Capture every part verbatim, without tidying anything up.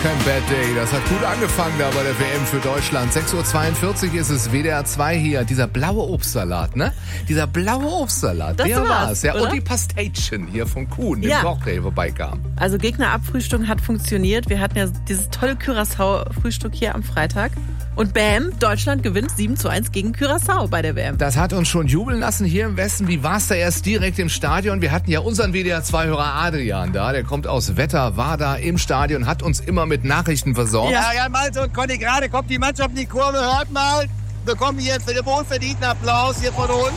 kein Bad Day. Das hat gut angefangen da bei der W M für Deutschland. sechs Uhr zweiundvierzig ist es, W D R zwei hier. Dieser blaue Obstsalat, ne? Dieser blaue Obstsalat, das der war's, war's. Ja, oder? und die Pastétchen hier von Kuhn, dem Ja. Koch, der vorbeikam. Also Gegnerabfrühstück hat funktioniert. Wir hatten ja dieses tolle Curaçao-Frühstück hier am Freitag. Und bam, Deutschland gewinnt sieben zu eins gegen Curaçao bei der W M. Das hat uns schon jubeln lassen hier im Westen. Wie war's da erst direkt im Stadion? Wir hatten ja unseren W D R zwei-Hörer Adrian da. Der kommt aus Wetter, war da im Stadion, hat uns immer mit Nachrichten versorgt. Ja, ja, Malte und Conny, gerade kommt die Mannschaft in die Kurve. Hört mal, bekommen hier für den wohlverdienten Applaus hier von uns.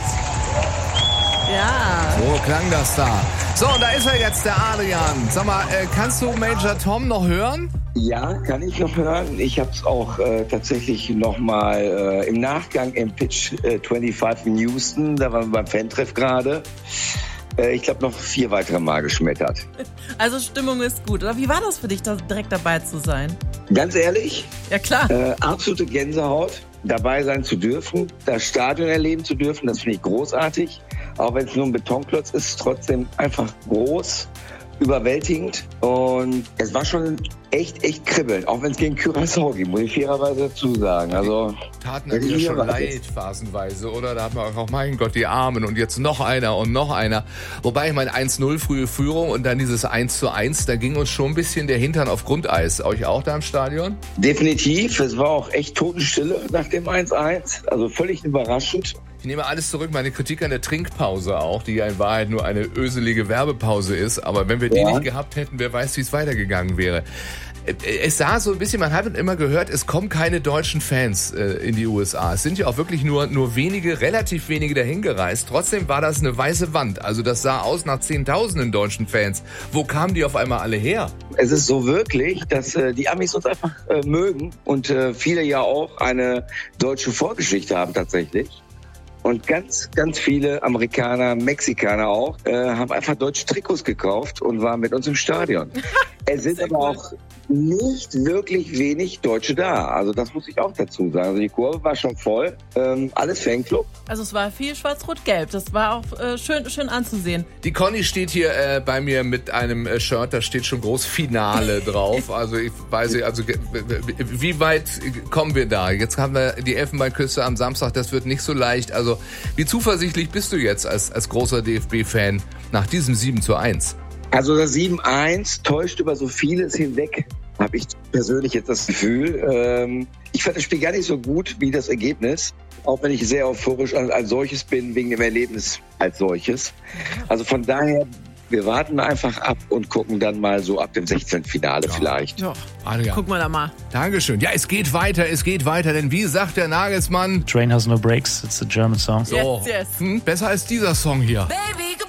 Ja. So klang das da. So, und da ist er jetzt, der Adrian. Sag mal, äh, kannst du Major Tom noch hören? Ja, kann ich noch hören. Ich habe es auch äh, tatsächlich nochmal äh, im Nachgang im Pitch äh, fünfundzwanzig in Houston, da waren wir beim Fan-Treff gerade, äh, ich glaube noch vier weitere Mal geschmettert. Also Stimmung ist gut. Oder wie war das für dich, da direkt dabei zu sein? Ganz ehrlich, Ja klar. äh, absolute Gänsehaut, dabei sein zu dürfen, das Stadion erleben zu dürfen, das finde ich großartig. Auch wenn es nur ein Betonklotz ist, trotzdem einfach groß, überwältigend, und es war schon echt, echt kribbelnd, auch wenn es gegen Curaçao ging, muss ich fairerweise dazu sagen. Also, Taten hat ja schon leid, phasenweise, oder? Da hat man auch, mein Gott, die Armen und jetzt noch einer und noch einer. Wobei, ich meine, eins null frühe Führung und dann dieses eins zu eins, da ging uns schon ein bisschen der Hintern auf Grundeis. Euch auch da im Stadion? definitiv, es war auch echt Totenstille nach dem eins eins, also völlig überraschend. Ich nehme alles zurück, meine Kritik an der Trinkpause auch, die ja in Wahrheit nur eine öselige Werbepause ist. Aber wenn wir die Ja. nicht gehabt hätten, wer weiß, wie es weitergegangen wäre. Es sah so ein bisschen, man hat immer gehört, es kommen keine deutschen Fans äh, in die U S A. Es sind ja auch wirklich nur, nur wenige, relativ wenige dahin gereist. Trotzdem war das eine weiße Wand. Also das sah aus nach zehntausenden deutschen Fans. Wo kamen die auf einmal alle her? Es ist so wirklich, dass äh, die Amis uns einfach äh, mögen und äh, viele ja auch eine deutsche Vorgeschichte haben tatsächlich. Und ganz, ganz viele Amerikaner, Mexikaner auch, äh, haben einfach deutsche Trikots gekauft und waren mit uns im Stadion. Es sind aber auch nicht wirklich wenig Deutsche da. Also das muss ich auch dazu sagen. Also die Kurve war schon voll. Ähm, alles Fanclub. Also es war viel schwarz-rot-gelb. Das war auch äh, schön, schön anzusehen. Die Conny steht hier äh, bei mir mit einem äh, Shirt, da steht schon groß Finale drauf. Also ich weiß nicht, also ge- wie weit kommen wir da? Jetzt haben wir die Elfenbeinküste am Samstag, das wird nicht so leicht. Also wie zuversichtlich bist du jetzt als, als großer D F B-Fan nach diesem sieben zu eins? Also das sieben eins täuscht über so vieles hinweg, habe ich persönlich jetzt das Gefühl. Ähm, ich fand das Spiel gar nicht so gut wie das Ergebnis, auch wenn ich sehr euphorisch als, als solches bin, wegen dem Erlebnis als solches. Also von daher, wir warten einfach ab und gucken dann mal so ab dem sechzehnten Finale vielleicht. Ja, Adrian. gucken wir da mal. Dankeschön. Ja, es geht weiter, es geht weiter, denn wie sagt der Nagelsmann? Train has no brakes. It's a German song. So, Yes, yes. Hm, besser als dieser Song hier. Baby,